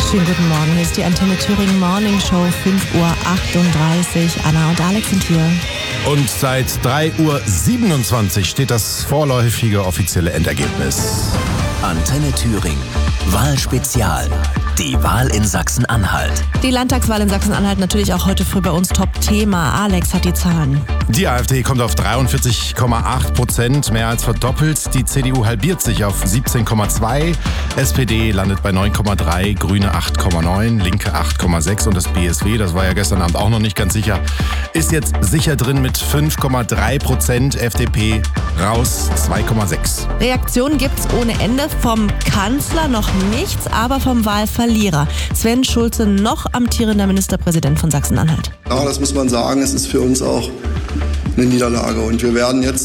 Schönen guten Morgen, hier ist die Antenne Thüringen Morning Show, 5:38 Uhr. Anna und Alex sind hier. Und seit 3:27 Uhr steht das vorläufige offizielle Endergebnis. Antenne Thüringen. Wahlspezial. Die Wahl in Sachsen-Anhalt. Die Landtagswahl in Sachsen-Anhalt natürlich auch heute früh bei uns Top-Thema. Alex hat die Zahlen. Die AfD kommt auf 43,8%, mehr als verdoppelt. Die CDU halbiert sich auf 17,2%. SPD landet bei 9,3%, Grüne 8,9%, Linke 8,6% und das BSW, das war ja gestern Abend auch noch nicht ganz sicher, ist jetzt sicher drin mit 5,3%. FDP raus 2,6%. Reaktionen gibt's ohne Ende. Vom Kanzler noch nichts, aber vom Wahlverlierer. Sven Schulze, noch amtierender Ministerpräsident von Sachsen-Anhalt. Ja, das muss man sagen, es ist für uns auch eine Niederlage und wir werden jetzt